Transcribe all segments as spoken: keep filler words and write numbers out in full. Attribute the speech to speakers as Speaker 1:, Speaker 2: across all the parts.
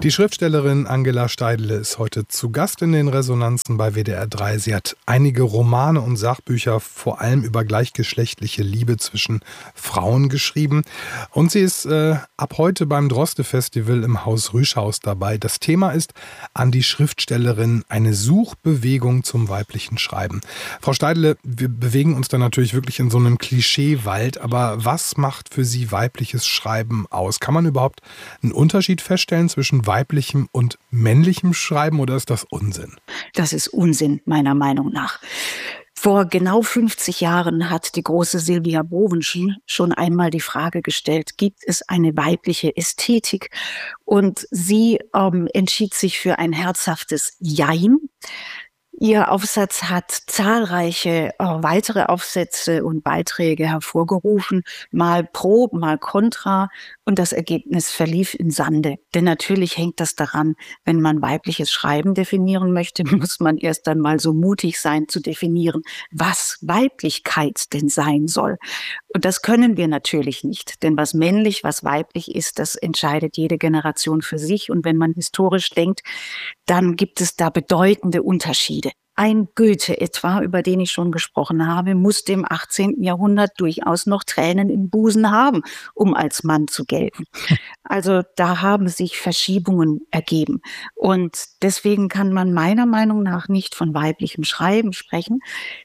Speaker 1: Die Schriftstellerin Angela Steidle ist heute zu Gast in den Resonanzen bei W D R drei. Sie hat einige Romane und Sachbücher, vor allem über gleichgeschlechtliche Liebe zwischen Frauen geschrieben. Und sie ist äh, ab heute beim Droste-Festival im Haus Rüschhaus dabei. Das Thema ist an die Schriftstellerin eine Suchbewegung zum weiblichen Schreiben. Frau Steidle, wir bewegen uns da natürlich wirklich in so einem Klischeewald. Aber was macht für Sie weibliches Schreiben aus? Kann man überhaupt einen Unterschied feststellen zwischen weiblichem und männlichem Schreiben oder ist das Unsinn?
Speaker 2: Das ist Unsinn, meiner Meinung nach. Vor genau fünfzig Jahren hat die große Sylvia Bovenschen schon einmal die Frage gestellt, gibt es eine weibliche Ästhetik? Und sie ähm, entschied sich für ein herzhaftes Jein. Ihr Aufsatz hat zahlreiche äh, weitere Aufsätze und Beiträge hervorgerufen, mal pro, mal contra, und das Ergebnis verlief im Sande. Denn natürlich hängt das daran, wenn man weibliches Schreiben definieren möchte, muss man erst einmal so mutig sein zu definieren, was Weiblichkeit denn sein soll. Und das können wir natürlich nicht, denn was männlich, was weiblich ist, das entscheidet jede Generation für sich. Und wenn man historisch denkt, dann gibt es da bedeutende Unterschiede. Ein Goethe etwa, über den ich schon gesprochen habe, musste im achtzehnten Jahrhundert durchaus noch Tränen im Busen haben, um als Mann zu gelten. Also da haben sich Verschiebungen ergeben. Und deswegen kann man meiner Meinung nach nicht von weiblichem Schreiben sprechen.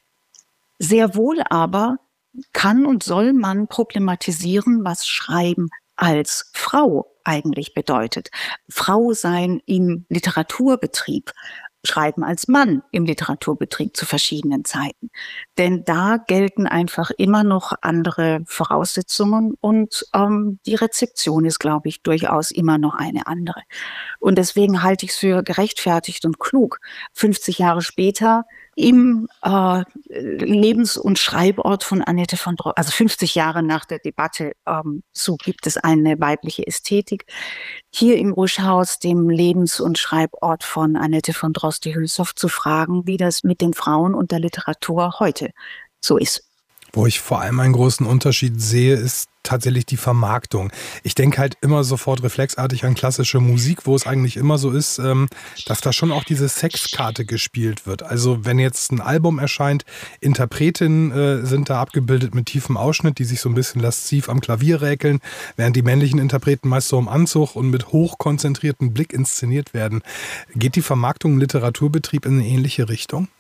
Speaker 2: Sehr wohl aber kann und soll man problematisieren, was Schreiben als Frau eigentlich bedeutet. Frau sein im Literaturbetrieb. Schreiben als Mann im Literaturbetrieb zu verschiedenen Zeiten. Denn da gelten einfach immer noch andere Voraussetzungen und ähm, die Rezeption ist, glaube ich, durchaus immer noch eine andere. Und deswegen halte ich es für gerechtfertigt und klug, fünfzig Jahre später im äh, Lebens- und Schreibort von Annette von Droste, also fünfzig Jahre nach der Debatte, ähm, so gibt es eine weibliche Ästhetik, hier im Rüschhaus, dem Lebens- und Schreibort von Annette von Droste-Hülshoff, zu fragen, wie das mit den Frauen und der Literatur heute so ist.
Speaker 1: Wo ich vor allem einen großen Unterschied sehe, ist tatsächlich die Vermarktung. Ich denke halt immer sofort reflexartig an klassische Musik, wo es eigentlich immer so ist, dass da schon auch diese Sexkarte gespielt wird. Also wenn jetzt ein Album erscheint, Interpretinnen sind da abgebildet mit tiefem Ausschnitt, die sich so ein bisschen lasziv am Klavier räkeln, während die männlichen Interpreten meist so im Anzug und mit hochkonzentriertem Blick inszeniert werden. Geht die Vermarktung im Literaturbetrieb in eine ähnliche Richtung?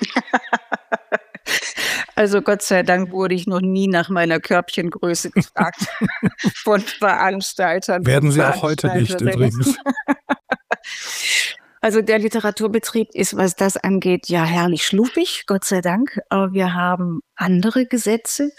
Speaker 2: Also Gott sei Dank wurde ich noch nie nach meiner Körbchengröße gefragt von Veranstaltern.
Speaker 1: Werden Sie auch heute nicht übrigens.
Speaker 2: Also der Literaturbetrieb ist, was das angeht, ja herrlich schlupig, Gott sei Dank. Wir haben andere Gesetze,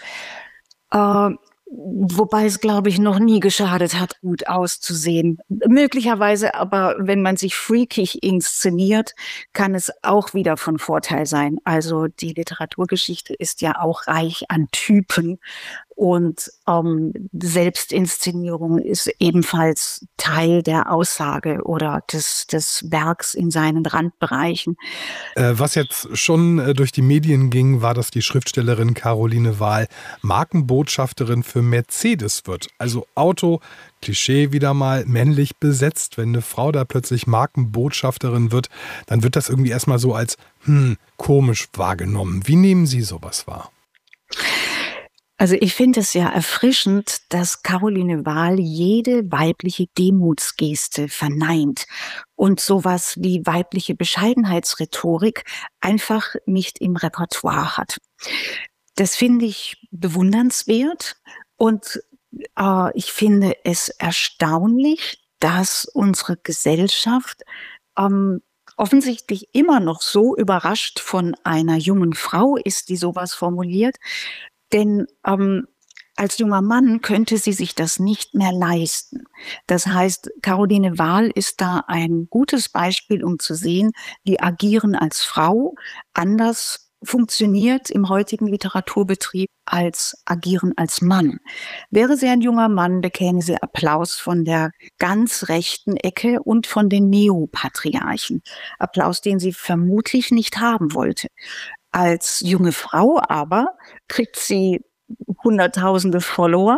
Speaker 2: wobei es, glaube ich, noch nie geschadet hat, gut auszusehen. Möglicherweise aber, wenn man sich freakig inszeniert, kann es auch wieder von Vorteil sein. Also die Literaturgeschichte ist ja auch reich an Typen. Und ähm, Selbstinszenierung ist ebenfalls Teil der Aussage oder des, des Werks in seinen Randbereichen.
Speaker 1: Äh, was jetzt schon äh, durch die Medien ging, war, dass die Schriftstellerin Caroline Wahl Markenbotschafterin für Mercedes wird. Also Auto, Klischee wieder mal, männlich besetzt. Wenn eine Frau da plötzlich Markenbotschafterin wird, dann wird das irgendwie erstmal so als hm, komisch wahrgenommen. Wie nehmen Sie sowas wahr?
Speaker 2: Also ich finde es ja erfrischend, dass Caroline Wahl jede weibliche Demutsgeste verneint und sowas wie weibliche Bescheidenheitsrhetorik einfach nicht im Repertoire hat. Das finde ich bewundernswert und äh, ich finde es erstaunlich, dass unsere Gesellschaft ähm, offensichtlich immer noch so überrascht von einer jungen Frau ist, die sowas formuliert. Denn ähm, als junger Mann könnte sie sich das nicht mehr leisten. Das heißt, Caroline Wahl ist da ein gutes Beispiel, um zu sehen, wie Agieren als Frau anders funktioniert im heutigen Literaturbetrieb als Agieren als Mann. Wäre sie ein junger Mann, bekäme sie Applaus von der ganz rechten Ecke und von den Neopatriarchen. Applaus, den sie vermutlich nicht haben wollte. Als junge Frau aber kriegt sie hunderttausende Follower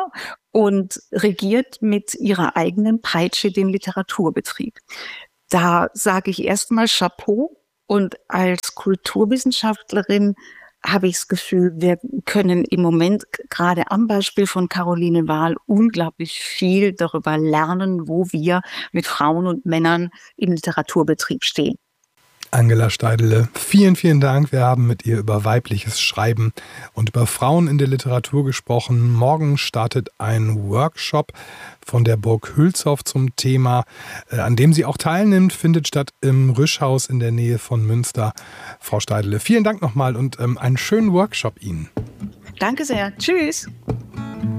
Speaker 2: und regiert mit ihrer eigenen Peitsche den Literaturbetrieb. Da sage ich erstmal Chapeau, und als Kulturwissenschaftlerin habe ich das Gefühl, wir können im Moment gerade am Beispiel von Caroline Wahl unglaublich viel darüber lernen, wo wir mit Frauen und Männern im Literaturbetrieb stehen.
Speaker 1: Angela Steidele, vielen, vielen Dank. Wir haben mit ihr über weibliches Schreiben und über Frauen in der Literatur gesprochen. Morgen startet ein Workshop von der Burg Hülshoff zum Thema, an dem sie auch teilnimmt, findet statt im Rüschhaus in der Nähe von Münster. Frau Steidele, vielen Dank nochmal und ähm, einen schönen Workshop Ihnen.
Speaker 2: Danke sehr. Tschüss.